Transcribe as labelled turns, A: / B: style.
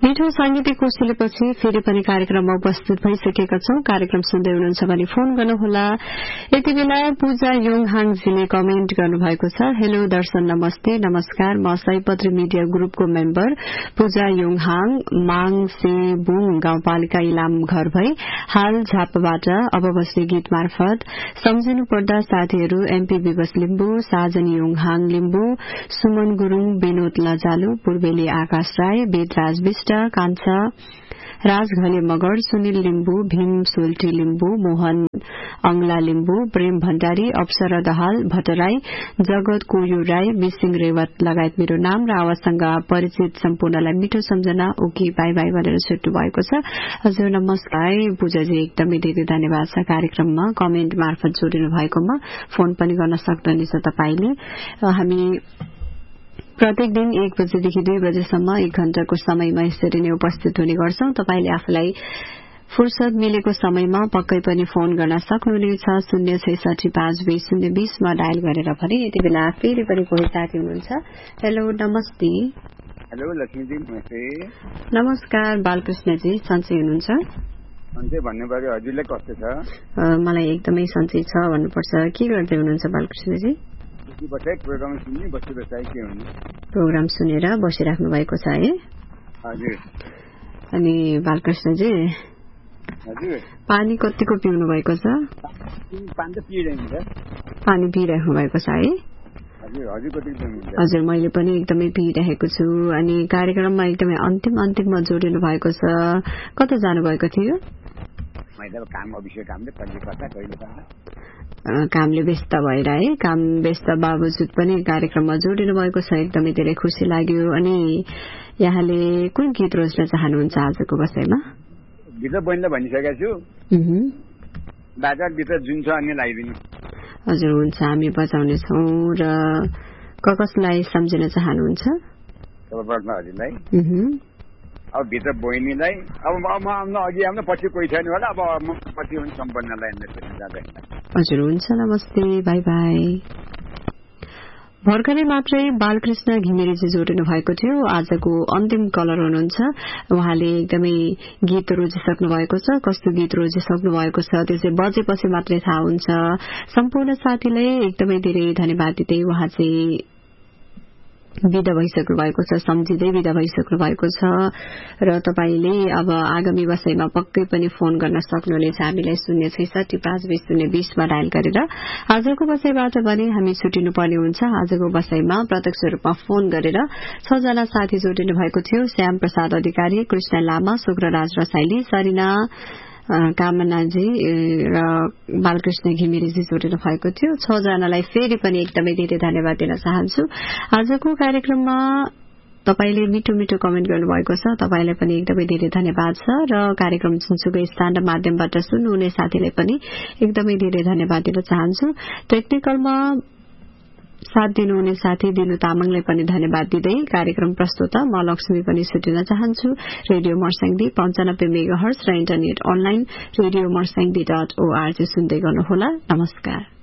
A: मिठो सांगीतिक कोसेलेपछि फेरि पनि कार्यक्रममा उपस्थित भइसकेका छौं। कार्यक्रम सुन्दै हुनुहुन्छ भने फोन गर्नुहोला। यति बेला पूजा योङहाङजीले कमेन्ट गर्नुभएको छ। हेलो दर्शन, नमस्ते, नमस्कार। म सयपत्री मिडिया ग्रुपको मेम्बर पूजा योङहाङ, माङसेबुङ गाउँपालिका इलाम घर भई हाल झापाबाट अब बस्ने गीत मार्फत सम्झिनु पर्दा साथीहरू एमपी विवश लिम्बू, साजन योङहाङ लिम्बू, सुमन गुरूङ, विनोद लजालु, पूर्वेली आकाश राई, वेदराज विष्ट, कान्छा राज घले मगर, सुनिल लिम्बू, भीम सोल्टी लिम्बू, मोहन अंगला लिम्बू, प्रेम भण्डारी, अप्सरा दहाल भट्टराई, जगत कोयु राई, विसिङ रेवत लगायत मेरो नाम र आवाजसँग परिचित सम्पूर्णलाई मिठो सम्झना ओके बाई बाई भनेर छुट्नु भएको छ। हजुर नमस्कार पूजाजी, एकदमै धेरै धन्यवाद छ कार्यक्रममा कमेन्ट मार्फत जोडिनु भएकोमा। फोन पनि गर्न सक्नुहुनेछ तपाईले। हामी प्रत्येक दिन 1 बजेदेखि 2 बजेसम्म 1 घण्टाको समयमा यसरी नै उपस्थित हुने गर्छौं। तपाईले आफूलाई फुर्सद मिलेको समयमा पक्कै पनि फोन गर्न सक्नुहुनेछ। 066552020 मा डायल गरेर भने। यति बेला फेरि पनि कोही साथी हुनुहुन्छ। हेलो नमस्ते।
B: हेलो लक्ष्मीजी, नमस्ते।
A: नमस्कार बालकृष्णजी, सन्चै हुनुहुन्छ?
B: सन्चै भन्नु पर्यो, हजुरलाई कस्तो छ?
A: मलाई एकदमै सन्चै छ भन्नुपर्छ। के गर्दै हुनुहुन्छ बालकृष्णजी? प्रोग्राम सुनेर बसिराख्नु भएको छ है?
B: हजुर।
A: अनि बालकृष्णजी,
B: हजुर,
A: पानी कतिको पिउनु भएको छ? पानी पिइराख्नु भएको छ है? हजुर, मैले पनि एकदमै पिइरहेको छु। अनि कार्यक्रममा एकदमै अन्तिममा जोडिनु भएको छ। कता जानुभएको थियो? कामले व्यस्त भएर है? काम व्यस्त बावजुद पनि कार्यक्रममा जोडिनु भएको छ, एकदमै धेरै खुसी लाग्यो। अनि यहाँले कुन गीत रोज्न चाहनुहुन्छ आजको बसाइमा?
B: गीत बहिनीलाई भनिसकेको छु, बाजा गीत जुन छ अन्य लगाइदिनु।
A: हजुर हुन्छ, हामी बजाउनेछौँ। र कसलाई सम्झिन चाहनुहुन्छ?
B: हजुरलाई, अब भित्र बहिनीलाई, अब म अघि आउन पछि कोही छैन होला, अब म पछि हुन्छ सम्पन्नलाई।
A: हजुर हुन्छ, नमस्ते, बाई बाई। भर्खरै मात्रै बालकृष्ण घिमिरेजी जोडिनु भएको थियो। आजको अन्तिम कलर हुनुहुन्छ। उहाँले एकदमै गीत रोजिसक्नु भएको छ। कस्तो गीत रोजिसक्नु भएको छ त्यो चाहिँ बजेपछि मात्रै थाहा हुन्छ। सम्पूर्ण साथीलाई एकदमै धेरै धन्यवाद दिँदै उहाँ चाहिँ विदा भइसक्नु भएको छ, सम्झिँदै विदा भइसक्नु भएको छ। र तपाईले अब आगामी बसाइमा पक्कै पनि फोन गर्न सक्नुहुनेछ हामीलाई 066552020 मा डायल गरेर। आजको बसाइबाट भने हामी छुटिनु पर्ने हुन्छ। आजको बसाइमा प्रत्यक्ष रूपमा फोन गरेर 6 जना साथी जोडिनु भएको थियो। श्याम प्रसाद अधिकारी, कृष्ण लामा, शुक्रराज रसाइली, सरिना कामनाजी र बालकृष्ण घिमिरेजी जोडिनु भएको थियो। 6 जनालाई फेरि पनि एकदमै धेरै धन्यवाद दिन चाहन्छु। आजको कार्यक्रममा तपाईले मिठो कमेन्ट गर्नुभएको छ, तपाईलाई पनि एकदमै धेरै धन्यवाद छ। र कार्यक्रम जुनसुकै स्थान र माध्यमबाट सुन्नुहुने साथीलाई पनि एकदमै धेरै धन्यवाद दिन चाहन्छु। टेक्निकलमा साथ दिनुहुने साथी दिनु तामाङलाई पनि धन्यवाद दिँदै कार्यक्रम प्रस्तुता म लक्ष्मी पनि छुटिन चाहन्छु। रेडियो मर्स्याङदी 95 मेगाहर्ज र इन्टरनेट अनलाइन रेडियो मर्स्याङदी.org सुन्दै गर्नुहोला। नमस्कार।